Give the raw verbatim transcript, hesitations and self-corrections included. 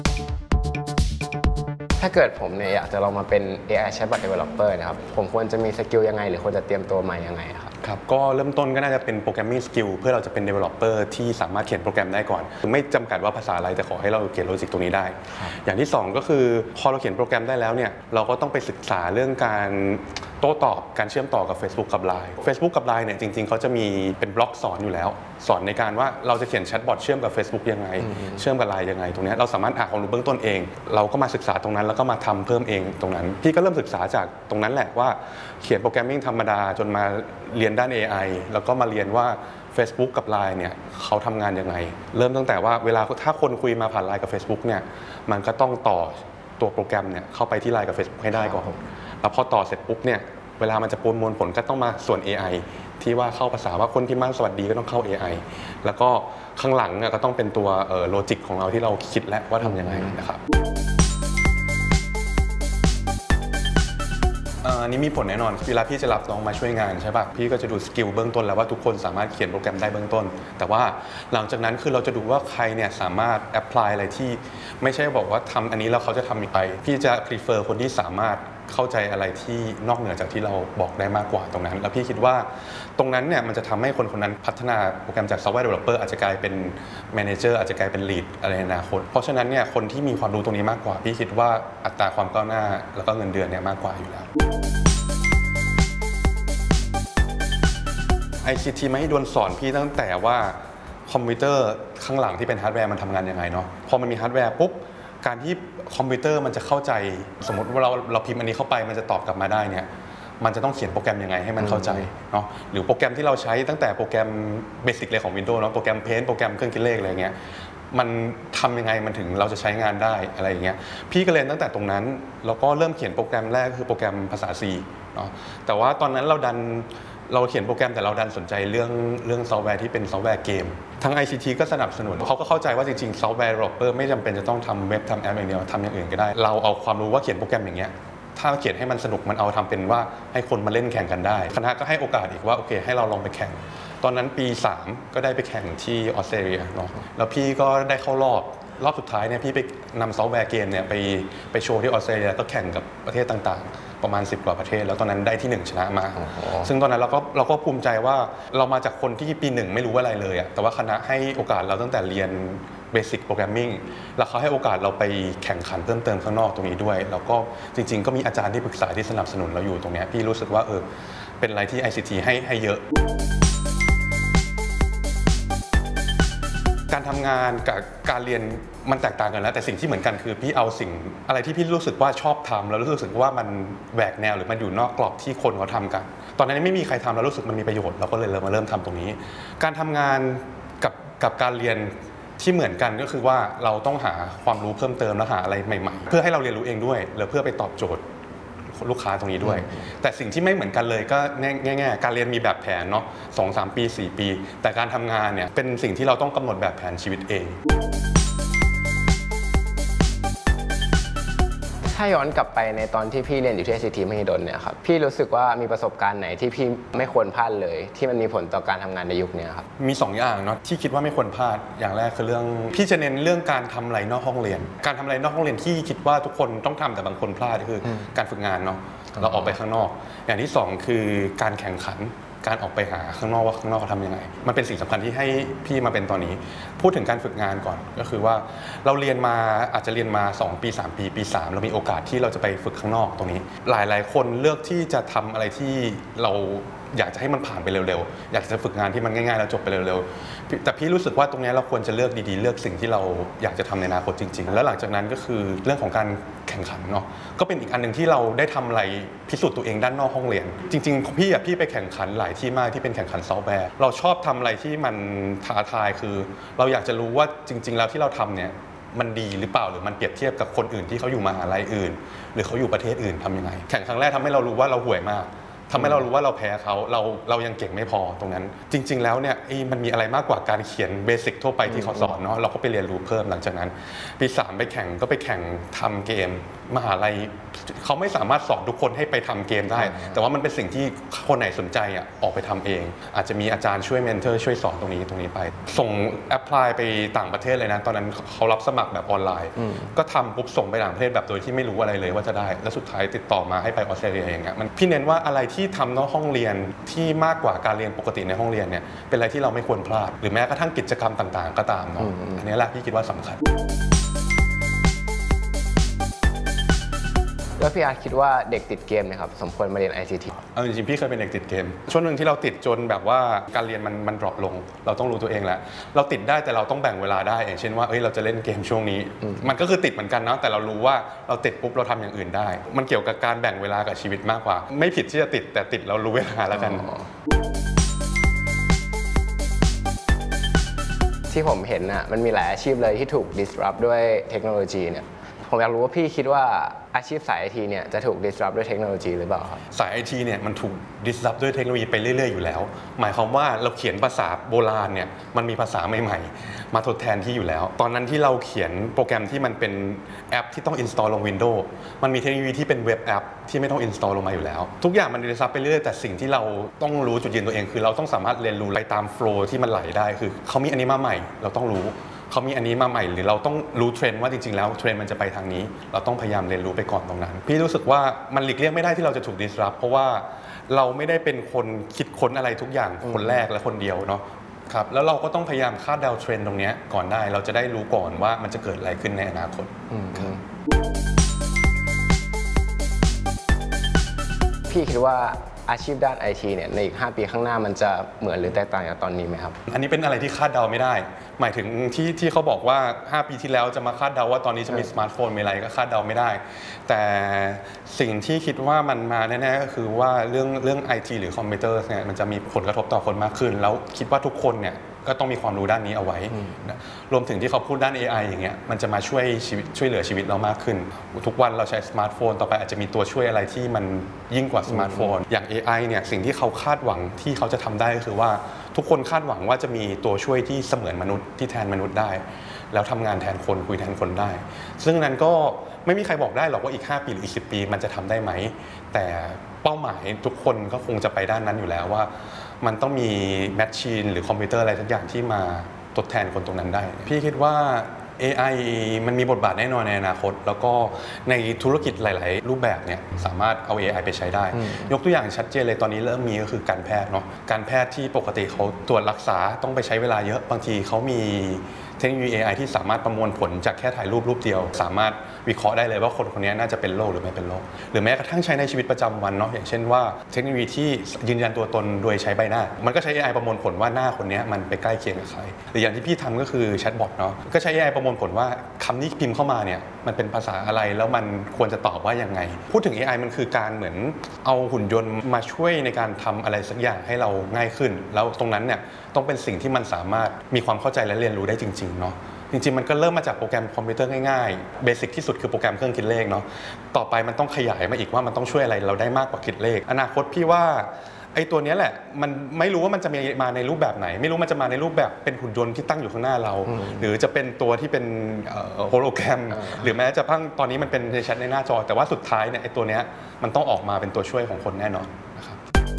ถ้าเกิดผมเนี่ยอยากจะลองมาเป็น เอ ไอ Chatbot Developer นะครับผมควรจะมีสกิลยังไงหรือควรจะเตรียมตัวมายังไงครับครับก็เริ่มต้นก็น่าจะเป็นโปรแกรมมิ่งสกิลเพื่อเราจะเป็น developer ที่สามารถเขียนโปรแกรมได้ก่อนไม่จำกัดว่าภาษาอะไรแต่ขอให้เราเขียนโลจิกตรงนี้ได้อย่างที่สองก็คือพอเราเขียนโปรแกรมได้แล้วเนี่ยเราก็ต้องไปศึกษาเรื่องการโต้ตอบการเชื่อมต่อกับ Facebook กับ ไลน์ Facebook กับ ไลน์ เนี่ยจริงๆเขาจะมีเป็นบล็อกสอนอยู่แล้วสอนในการว่าเราจะเขียนแชทบอทเชื่อมกับ Facebook ยังไงเชื่อมกับ ไลน์ ยังไงตรงนี้เราสามารถหาความรู้เบื้องต้นเองเราก็มาศึกษาตรงนั้นแล้วก็มาทำเพิ่มเองตรงนั้นพี่ก็เริ่มศึกษาจากตรงนั้นแหละว่าเขียนโปรแกรมมิ่งธรรมดาจนมาเรียนด้าน เอ ไอ แล้วก็มาเรียนว่า Facebook กับ ไลน์ เนี่ยเขาทำงานยังไงเริ่มตั้งแต่ว่าเวลาถ้าคนคุยมาผ่าน ไลน์ กับ Facebook เนี่ยมันก็ต้องต่อตัวโปรแกรมเนี่ยเข้าไปที่ ไลน์ กับ Facebook ให้ได้ก่อนแล้วพอต่อเสร็จปุ๊บเนี่ยเวลามันจะประมวลผลก็ต้องมาส่วน เอ ไอ ที่ว่าเข้าภาษาว่าคนที่มาสวัสดีก็ต้องเข้า เอ ไอ แล้วก็ข้างหลังก็ต้องเป็นตัวโลจิกของเราที่เราคิดแล้วว่าทำยังไงนะครับอันนี้มีผลแน่นอนเวลาพี่จะรับน้องมาช่วยงานใช่ป่ะพี่ก็จะดูสกิลเบื้องต้นแล้วว่าทุกคนสามารถเขียนโปรแกรมได้เบื้องต้นแต่ว่าหลังจากนั้นคือเราจะดูว่าใครเนี่ยสามารถแอพพลายอะไรที่ไม่ใช่บอกว่าทำอันนี้แล้วเขาจะทำอีกไปพี่จะ prefer คนที่สามารถเข้าใจอะไรที่นอกเหนือจากที่เราบอกได้มากกว่าตรงนั้นแล้วพี่คิดว่าตรงนั้นเนี่ยมันจะทำให้คนคนนั้นพัฒนาโปรแกรมจาก Software Developer อาจจะกลายเป็น Manager อาจจะกลายเป็น Lead อะไรในอนาคตเพราะฉะนั้นเนี่ยคนที่มีความรู้ตรงนี้มากกว่าพี่คิดว่าอัตราความก้าวหน้าแล้วก็เงินเดือนเนี่ยมากกว่าอยู่แล้วไอ ซี ที ไม่โดนสอนพี่ตั้งแต่ว่าคอมพิวเตอร์ข้างหลังที่เป็นฮาร์ดแวร์มันทำงานยังไงเนาะพอมันมีฮาร์ดแวร์ปุ๊บการที่คอมพิวเตอร์มันจะเข้าใจสมมติว่าเราเราพิมพ์อันนี้เข้าไปมันจะตอบกลับมาได้เนี่ยมันจะต้องเขียนโปรแกรมยังไงให้มันเข้าใจเนาะหรือโปรแกรมที่เราใช้ตั้งแต่โปรแกรมเบสิกเลยของ Windows เนาะโปรแกรม Paint โปรแกรมเครื่องคิดเลขอะไรเงี้ยมันทำยังไงมันถึงเราจะใช้งานได้อะไรอย่างเงี้ยพี่ก็เรียนตั้งแต่ตรงนั้นแล้วก็เริ่มเขียนโปรแกรมแรกคือโปรแกรมภาษา C เนาะแต่ว่าตอนนั้นเราดันเราเขียนโปรแกรมแต่เราดันสนใจเรื่องเรื่องซอฟต์แวร์ที่เป็นซอฟต์แวร์เกมทาง ไอ ซี ที ก็สนับสนุนเขาก็เข้าใจว่าจริงๆซอฟต์แวร์ developer ไม่จำเป็นจะต้องทำเว็บทำแอปอย่างเดียวทำอย่างอื่นก็ได้เราเอาความรู้ว่าเขียนโปรแกรมอย่างเงี้ยถ้าเขียนให้มันสนุกมันเอาทำเป็นว่าให้คนมาเล่นแข่งกันได้คณะก็ให้โอกาสอีกว่าโอเคให้เราลองไปแข่งตอนนั้นปีสามก็ได้ไปแข่งที่ออสเตรเลียเนาะแล้วพี่ก็ได้เข้ารอบรอบสุดท้ายเนี่ยพี่ไปนำซอฟต์แวร์เกมเนี่ยไปไปโชว์ที่ออสเตรเลียก็แข่งกับประเทศต่างๆประมาณสิบกว่าประเทศแล้วตอนนั้นได้ที่หนึ่งชนะมาซึ่งตอนนั้นเราก็เราก็ภูมิใจว่าเรามาจากคนที่ปีหนึ่งไม่รู้อะไรเลยอะแต่ว่าคณะให้โอกาสเราตั้งแต่เรียนเบสิกโปรแกรมมิ่งแล้วเขาให้โอกาสเราไปแข่งขันเพิ่มเติมข้างนอกตรงนี้ด้วยแล้วก็จริงๆก็มีอาจารย์ที่ปรึกษาที่สนับสนุนเราอยู่ตรงนี้พี่รู้สึกว่าเออเป็นอะไรที่ ไอ ซี ที ให้ให้เยอะการทำงานกับการเรียนมันแตกต่างกันแล้วแต่สิ่งที่เหมือนกันคือพี่เอาสิ่งอะไรที่พี่รู้สึกว่าชอบทำแล้วรู้สึกว่ามันแหวกแนวหรือมันอยู่นอกกรอบที่คนเขาทำกันตอนนั้นไม่มีใครทำแล้วรู้สึกมันมีประโยชน์เราก็เลยเริ่มมาเริ่มทำตรงนี้การทำงานกับกับการเรียนที่เหมือนกันก็คือว่าเราต้องหาความรู้เพิ่มเติมและหาอะไรใหม่ๆเพื่อให้เราเรียนรู้เองด้วยแล้วเพื่อไปตอบโจทย์ลูกค้าตรงนี้ด้วยแต่สิ่งที่ไม่เหมือนกันเลยก็ง่ายๆการเรียนมีแบบแผนเนาะสองสามปีสี่ปีแต่การทำงานเนี่ยเป็นสิ่งที่เราต้องกำหนดแบบแผนชีวิตเองถ้าย้อนกลับไปในตอนที่พี่เรียนอยู่ที่ ไอ ซี ที มหิดลเนี่ยครับพี่รู้สึกว่ามีประสบการณ์ไหนที่พี่ไม่ควรพลาดเลยที่มันมีผลต่อการทำงานในยุคนี้ครับมีสองอย่างเนาะที่คิดว่าไม่ควรพลาดอย่างแรกคือเรื่องพี่จะเน้นเรื่องการทำอะไรนอกห้องเรียนการทำอะไรนอกห้องเรียนที่คิดว่าทุกคนต้องทำแต่บางคนพลาดก็คือการฝึกงานเนาะเราออกไปข้างนอกอย่างที่สองคือการแข่งขันการออกไปหาข้างนอกว่าข้างนอกเขาทำยังไงมันเป็นสิ่งสำคัญที่ให้พี่มาเป็นตอนนี้พูดถึงการฝึกงานก่อนก็คือว่าเราเรียนมาอาจจะเรียนมาสองปีสามปีปีสามเรามีโอกาสที่เราจะไปฝึกข้างนอกตรงนี้หลายๆคนเลือกที่จะทำอะไรที่เราอยากจะให้มันผ่านไปเร็วๆอยากจะฝึกงานที่มันง่ายๆแล้วจบไปเร็วๆแต่พี่รู้สึกว่าตรงนี้เราควรจะเลือกดีๆเลือกสิ่งที่เราอยากจะทำในอนาคตจริงๆแล้วหลังจากนั้นก็คือเรื่องของการแข่งขันเนาะก็เป็นอีกอันหนึ่งที่เราได้ทำอะไรพิสูจน์ตัวเองด้านนอกห้องเรียนจริงๆพี่อะพี่ไปแข่งขันหลายที่มากที่เป็นแข่งขันซอฟต์แวร์เราชอบทำอะไรที่มันท้าทายคือเราอยากจะรู้ว่าจริงๆแล้วที่เราทำเนี่ยมันดีหรือเปล่าหรือมันเปรียบเทียบกับคนอื่นที่เขาอยู่มหาลัยอื่นหรือเขาอยู่ประเทศอื่นทำยังไงแข่งครั้งแรกทำให้เรารู้ว่าเราห่วยมากทำให้เรารู้ว่าเราแพ้เขาเราเรายังเก่งไม่พอตรงนั้นจริงๆแล้วเนี่ยมันมีอะไรมากกว่าการเขียนเบสิกทั่วไปที่เขาสอนเนาะเราก็ไปเรียนรู้เพิ่มหลังจากนั้นปีสามไปแข่งก็ไปแข่งทำเกมมหาลัยเขาไม่สามารถสอนทุกคนให้ไปทำเกมได้แต่ว่ามันเป็นสิ่งที่คนไหนสนใจอ่ะออกไปทำเองอาจจะมีอาจารย์ช่วยเมนเทอร์ช่วยสอนตรงนี้ตรงนี้ไปส่งแอพพลายไปต่างประเทศเลยนะตอนนั้นเขารับสมัครแบบออนไลน์ก็ทำปุ๊บส่งไปต่างประเทศแบบโดยที่ไม่รู้อะไรเลยว่าจะได้แล้วสุดท้ายติดต่อมาให้ไปออสเตรเลียอย่างเงี้ยมันพี่เน้นว่าอะไรที่ทำนอกห้องเรียนที่มากกว่าการเรียนปกติในห้องเรียนเนี่ยเป็นอะไรที่เราไม่ควรพลาดหรือแม้กระทั่งกิจกรรมต่างๆก็ตามเนาะอันนี้แหละพี่คิดว่าสำคัญแล้วพี่อาร์ตคิดว่าเด็กติดเกมนะครับสมควรมาเรียน ไอ ซี ทีเอาจริงๆพี่เคยเป็นเด็กติดเกมช่วงหนึ่งที่เราติดจนแบบว่าการเรียนมันมันดรอปลงเราต้องรู้ตัวเองแล้วเราติดได้แต่เราต้องแบ่งเวลาได้อย่างเช่นว่าเอ้ยเราจะเล่นเกมช่วงนี้มันก็คือติดเหมือนกันเนาะแต่เรารู้ว่าเราติดปุ๊บเราทำอย่างอื่นได้มันเกี่ยวกับการแบ่งเวลากับชีวิตมากกว่าไม่ผิดที่จะติดแต่ติดเรารู้เวลาแล้วกันที่ผมเห็นน่ะมันมีหลายอาชีพเลยที่ถูก disrupt ด้วยเทคโนโลยีเนี่ยผมอยากรู้ว่าพี่คิดว่าอาชีพสายไอทีเนี่ยจะถูก disrupt ด้วยเทคโนโลยีหรือเปล่าครับสายไอทีเนี่ยมันถูก disrupt ด้วยเทคโนโลยีไปเรื่อยๆอยู่แล้วหมายความว่าเราเขียนภาษาโบราณเนี่ยมันมีภาษาใหม่ๆมาทดแทนที่อยู่แล้วตอนนั้นที่เราเขียนโปรแกรมที่มันเป็นแอปที่ต้อง install ลง Windows มันมีเทคโนโลยีที่เป็นเว็บแอปที่ไม่ต้อง install ลงมาอยู่แล้วทุกอย่างมัน disrupt ไปเรื่อยๆแต่สิ่งที่เราต้องรู้จุดยืนตัวเองคือเราต้องสามารถเรียนรู้ไปตามโฟลว์ที่มันไหลได้คือเขามีอันนี้มาใหม่เราต้องรู้เขามีอันนี้มาใหม่หรือเราต้องรู้เทรนด์ว่าจริงๆแล้วเทรนด์มันจะไปทางนี้เราต้องพยายามเรียนรู้ไปก่อนตรงนั้นพี่รู้สึกว่ามันหลีกเลี่ยงไม่ได้ที่เราจะถูก disrupt เพราะว่าเราไม่ได้เป็นคนคิดค้นอะไรทุกอย่างคนแรกและคนเดียวเนาะครับแล้วเราก็ต้องพยายามคาดเดาเทรนด์ตรงนี้ก่อนได้เราจะได้รู้ก่อนว่ามันจะเกิดอะไรขึ้นในอนาคตพี่คิดว่าอาชีพด้าน ไอ ที เนี่ยในอีกห้าปีข้างหน้ามันจะเหมือนหรือแตกต่างจากตอนนี้ไหมครับอันนี้เป็นอะไรที่คาดเดาไม่ได้หมายถึงที่ที่เขาบอกว่าห้าปีที่แล้วจะมาคาดเดาว่าตอนนี้จะมีสมาร์ทโฟนมีอะไรก็คาดเดาไม่ได้แต่สิ่งที่คิดว่ามันมาแน่ๆก็คือว่าเรื่องเรื่อง ไอ ที หรือคอมพิวเตอร์เนี่ยมันจะมีผลกระทบต่อคนมากขึ้นแล้วคิดว่าทุกคนเนี่ยก็ต้องมีความรู้ด้านนี้เอาไว้รวมถึงที่เขาพูดด้าน เอ ไอ อย่างเงี้ยมันจะมาช่วยชีวิตช่วยเหลือชีวิตเรามากขึ้นทุกวันเราใช้สมาร์ทโฟนต่อไปอาจจะมีตัวช่วยอะไรที่มันยิ่งกว่าสมาร์ทโฟนอย่าง เอ ไอ เนี่ยสิ่งที่เขาคาดหวังที่เขาจะทำได้ก็คือว่าทุกคนคาดหวังว่าจะมีตัวช่วยที่เสมือนมนุษย์ที่แทนมนุษย์ได้แล้วทำงานแทนคนคุยแทนคนได้ซึ่งนั้นก็ไม่มีใครบอกได้หรอกว่าอีกห้าปีหรืออีกสิบปีมันจะทำได้ไหมแต่เป้าหมายทุกคนก็คงจะไปด้านนั้นอยู่แล้วว่ามันต้องมีแมชชีนหรือคอมพิวเตอร์อะไรทุกอย่างที่มาทดแทนคนตรงนั้นได้พี่คิดว่า เอ ไอ มันมีบทบาทแน่นอนในอนาคตแล้วก็ในธุรกิจหลายๆรูปแบบเนี่ยสามารถเอา เอ ไอ ไปใช้ได้ยกตัวอย่างชัดเจนเลยตอนนี้เริ่มมีก็คือการแพทย์เนาะการแพทย์ที่ปกติเขาตรวจรักษาต้องไปใช้เวลาเยอะบางทีเขามีเทคโนโลยี เอ ไอ ที่สามารถประมวลผลจากแค่ถ่ายรูปรูปเดียวสามารถวิเคราะห์ได้เลยว่าคนคนนี้น่าจะเป็นโรคหรือไม่เป็นโรคหรือแม้กระทั่งใช้ในชีวิตประจำวันเนาะอย่างเช่นว่าเทคโนโลยีที่ยืนยันตัวตนโดยใช้ใบหน้ามันก็ใช้ เอ ไอ ประมวลผลว่าหน้าคนนี้มันไปใกล้เคียงกับใครหรืออย่างที่พี่ทำก็คือแชทบอทเนาะก็ใช้ เอ ไอ ประมวลผลว่าคำนี้พิมพ์เข้ามาเนี่ยมันเป็นภาษาอะไรแล้วมันควรจะตอบว่ายังไงพูดถึง เอ ไอ มันคือการเหมือนเอาหุ่นยนต์มาช่วยในการทำอะไรสักอย่างให้เราง่ายขึ้นแล้วตรงนั้นเนี่ยต้องเป็นสิ่งที่มันสามารถมีความเข้าใจและเรียนรู้ได้จริงๆเนาะจริงๆมันก็เริ่มมาจากโปรแกรมคอมพิวเตอร์ง่ายๆเบสิกที่สุดคือโปรแกรมเครื่องคิดเลขเนาะต่อไปมันต้องขยายมาอีกว่ามันต้องช่วยอะไรเราได้มากกว่าคิดเลขอนาคตพี่ว่าไอ้ตัวนี้แหละมันไม่รู้ว่ามันจะมาในรูปแบบไหนไม่รู้มันจะมาในรูปแบบเป็นหุ่นยนต์ที่ตั้งอยู่ข้างหน้าเราหรือจะเป็นตัวที่เป็นโฮโลแกรมหรือแม้จะพังตอนนี้มันเป็นแชทในหน้าจอแต่ว่าสุดท้ายเนี่ยไอ้ตัวนี้มันต้องออกมาเป็นตัวช่วยของคนแน่นอน